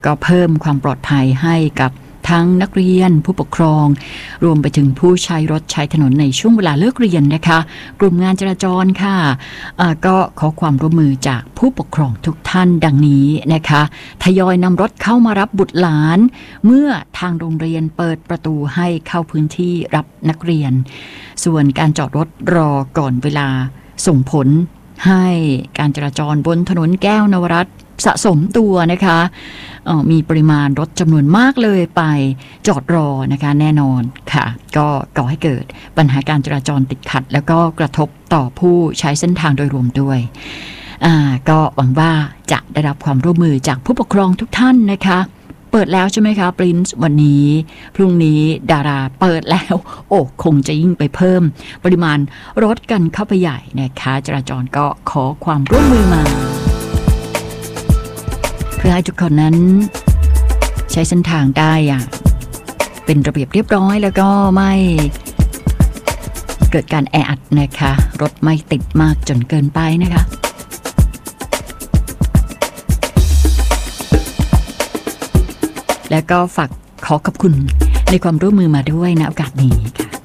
ก็เพิ่มความปลอดภัยให้กับทั้งนักเรียนผู้ปกครองรวมไปถึงผู้ใช้รถใช้ถนนในช่วงเวลาเลิกเรียนนะคะกลุ่มงานจราจรค่ะก็ขอความร่วมมือจากผู้ปกครองทุกท่านดังนี้นะคะทยอยนำรถเข้ามารับบุตรหลานเมื่อทางโรงเรียนเปิดประตูให้เข้าพื้นที่รับนักเรียนส่วนการจอดรถรอก่อนเวลาส่งผลให้การจราจรบนถนนแก้วนวรัตน์สะสมตัวนะคะมีปริมาณรถจำนวนมากเลยไปจอดรอนะคะแน่นอนค่ะก็ก่อให้เกิดปัญหาการจราจรติดขัดแล้วก็กระทบต่อผู้ใช้เส้นทางโดยรวมด้วยก็หวังว่าจะได้รับความร่วมมือจากผู้ปกครองทุกท่านนะคะเปิดแล้วใช่ไหมคะ Prince วันนี้พรุ่งนี้ดาราเปิดแล้วคงจะยิ่งไปเพิ่มปริมาณรถกันเข้าไปใหญ่นะคะจราจรก็ขอความร่วมมือมาเพื่อให้ทุกคนนั้นใช้เส้นทางได้อย่างเป็นระเบียบเรียบร้อยแล้วก็ไม่เกิดการแออัดนะคะรถไม่ติดมากจนเกินไปนะคะแล้วก็ฝากขอขอบคุณในความร่วมมือมาด้วยณโอกาสนี้ค่ะ